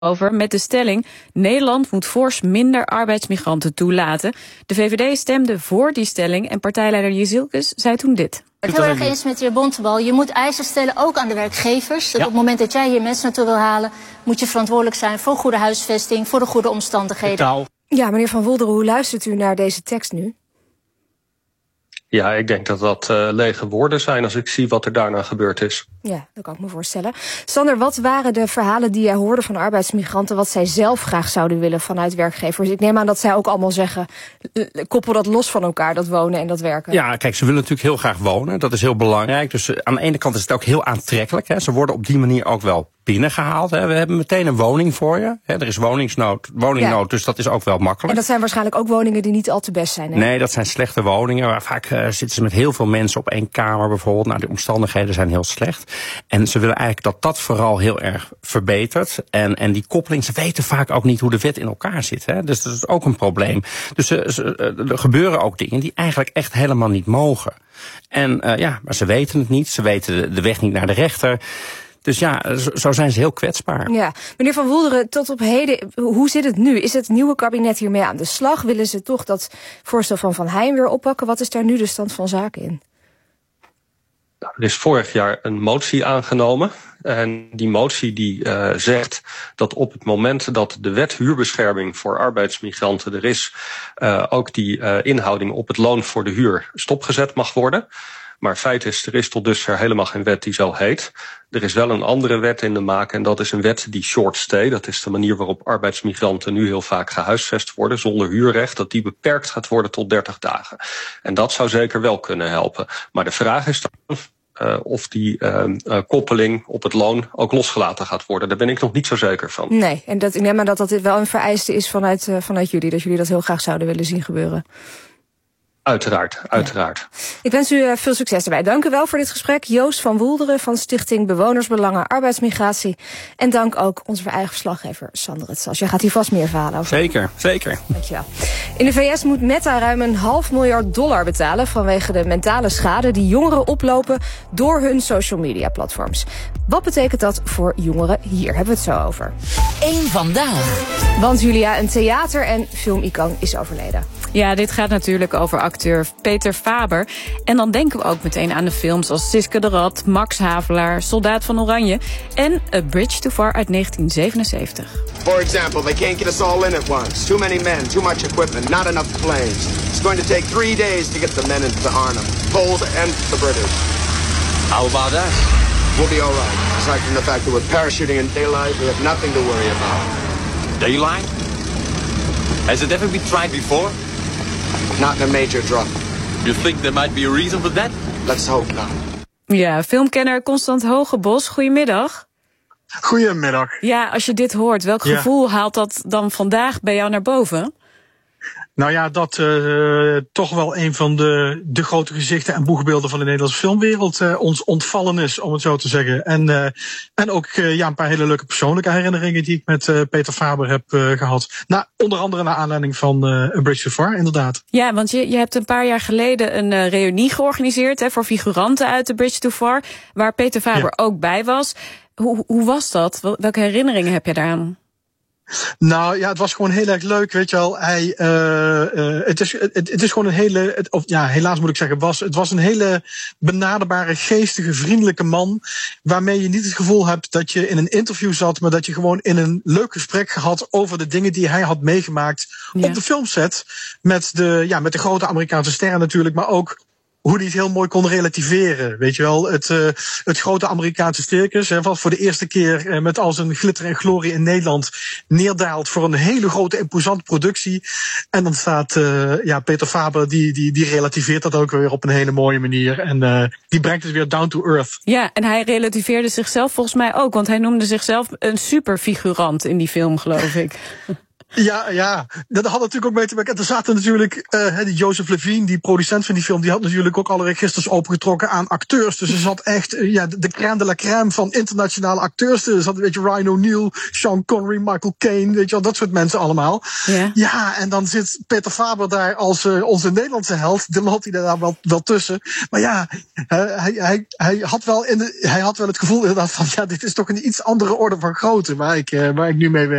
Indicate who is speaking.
Speaker 1: over met de stelling: Nederland moet fors minder arbeidsmigranten toelaten. De VVD stemde voor die stelling en partijleider Jezielkes zei toen dit.
Speaker 2: Ik ben het heel erg eens met de heer Bontebal. Je moet eisen stellen ook aan de werkgevers. Dat op het moment dat jij hier mensen naartoe wil halen, moet je verantwoordelijk zijn voor goede huisvesting, voor de goede omstandigheden.
Speaker 3: Ja, meneer Van Wolderen, hoe luistert u naar deze tekst nu?
Speaker 4: Ja, ik denk dat dat lege woorden zijn als ik zie wat er daarna gebeurd is.
Speaker 3: Ja, dat kan ik me voorstellen. Sander, wat waren de verhalen die jij hoorde van arbeidsmigranten, wat zij zelf graag zouden willen vanuit werkgevers? Ik neem aan dat zij ook allemaal zeggen, koppel dat los van elkaar, dat wonen en dat werken.
Speaker 5: Ja, kijk, ze willen natuurlijk heel graag wonen. Dat is heel belangrijk. Dus aan de ene kant is het ook heel aantrekkelijk. Hè. Ze worden op die manier ook wel binnengehaald. Hè. We hebben meteen een woning voor je. Hè. Er is woningnood, dus dat is ook wel makkelijk.
Speaker 3: En dat zijn waarschijnlijk ook woningen die niet al te best zijn. Hè?
Speaker 5: Nee, dat zijn slechte woningen. Waar vaak zitten ze met heel veel mensen op één kamer bijvoorbeeld. Nou, de omstandigheden zijn heel slecht. En ze willen eigenlijk dat vooral heel erg verbetert. En die koppeling, ze weten vaak ook niet hoe de wet in elkaar zit. Hè. Dus dat is ook een probleem. Dus er gebeuren ook dingen die eigenlijk echt helemaal niet mogen. En maar ze weten het niet. Ze weten de weg niet naar de rechter. Dus ja, zo zijn ze heel kwetsbaar.
Speaker 3: Ja, meneer Van Wolderen, tot op heden, hoe zit het nu? Is het nieuwe kabinet hiermee aan de slag? Willen ze toch dat voorstel van Van Heijn weer oppakken? Wat is daar nu de stand van zaken in?
Speaker 4: Nou, er is vorig jaar een motie aangenomen. En die motie die zegt dat op het moment dat de wet huurbescherming voor arbeidsmigranten er is, ook die inhouding op het loon voor de huur stopgezet mag worden. Maar feit is, er is tot dusver helemaal geen wet die zo heet. Er is wel een andere wet in de maak en dat is een wet die short stay. Dat is de manier waarop arbeidsmigranten nu heel vaak gehuisvest worden zonder huurrecht. Dat die beperkt gaat worden tot 30 dagen. En dat zou zeker wel kunnen helpen. Maar de vraag is dan of die koppeling op het loon ook losgelaten gaat worden. Daar ben ik nog niet zo zeker van.
Speaker 3: Nee, en ik neem aan dat dit wel een vereiste is vanuit jullie. Dat jullie dat heel graag zouden willen zien gebeuren.
Speaker 4: Uiteraard. Ja.
Speaker 3: Ik wens u veel succes erbij. Dank u wel voor dit gesprek. Joost van Wolderen van Stichting Bewonersbelangen Arbeidsmigratie. En dank ook onze eigen verslaggever Sander het Sas. Jij gaat hier vast meer verhalen over.
Speaker 5: Zeker.
Speaker 3: Dankjewel. In de VS moet Meta ruim $500 miljoen betalen vanwege de mentale schade die jongeren oplopen door hun social media platforms. Wat betekent dat voor jongeren? Hier hebben we het zo over.
Speaker 6: Eén vandaag.
Speaker 3: Want Julia, een theater- en filmicoon is overleden.
Speaker 1: Ja, dit gaat natuurlijk over acteur Peter Faber. En dan denken we ook meteen aan de films als Siske de Rat, Max Havelaar, Soldaat van Oranje en A Bridge Too Far uit 1977.
Speaker 7: For example, they can't get us all in at once. Too many men, too much equipment, not enough planes. It's going to take 3 days to get the men into Arnhem, Poles and the British.
Speaker 8: How about that?
Speaker 7: We'll be all right. Aside from the fact that with parachuting in daylight, we have nothing to worry about.
Speaker 8: Daylight? Has it ever been tried before?
Speaker 7: Not in a major drop.
Speaker 8: You think there might be a reason for that?
Speaker 7: Let's hope not.
Speaker 1: Ja, filmkenner Constant Hogebos, goedemiddag.
Speaker 9: Goedemiddag.
Speaker 1: Ja, als je dit hoort, welk gevoel haalt dat dan vandaag bij jou naar boven?
Speaker 9: Nou ja, dat toch wel een van de grote gezichten en boegbeelden van de Nederlandse filmwereld ons ontvallen is, om het zo te zeggen. En ook een paar hele leuke persoonlijke herinneringen die ik met Peter Faber heb gehad. Onder andere naar aanleiding van A Bridge Too Far, inderdaad.
Speaker 1: Ja, want je hebt een paar jaar geleden een reunie georganiseerd voor figuranten uit A Bridge Too Far, waar Peter Faber ook bij was. Hoe was dat? Welke herinneringen heb je daaraan?
Speaker 9: Nou ja, het was gewoon heel erg leuk, weet je wel. Het is gewoon een hele, helaas moet ik zeggen, het was een hele benaderbare, geestige, vriendelijke man, waarmee je niet het gevoel hebt dat je in een interview zat, maar dat je gewoon in een leuk gesprek had over de dingen die hij had meegemaakt op de filmset, met de grote Amerikaanse sterren natuurlijk, maar ook hoe die het heel mooi kon relativeren. Weet je wel, het grote Amerikaanse circus, wat voor de eerste keer met al zijn glitter en glorie in Nederland neerdaalt voor een hele grote, imposante productie. En dan staat Peter Faber, die relativeert dat ook weer op een hele mooie manier. En die brengt het weer down to earth.
Speaker 1: Ja, en hij relativeerde zichzelf volgens mij ook, want hij noemde zichzelf een superfigurant in die film, geloof ik.
Speaker 9: Ja, dat had natuurlijk ook mee te maken. Er zaten natuurlijk, die Joseph Levine, die producent van die film, die had natuurlijk ook alle registers opengetrokken aan acteurs. Dus er zat echt, de crème de la crème van internationale acteurs. Er zat, Ryan O'Neal, Sean Connery, Michael Caine, weet je wel, dat soort mensen allemaal. Ja, en dan zit Peter Faber daar als onze Nederlandse held. Die loopt hij daar wel tussen. Maar ja, hij had wel het gevoel inderdaad van, dit is toch een iets andere orde van grootte waar ik nu mee werk.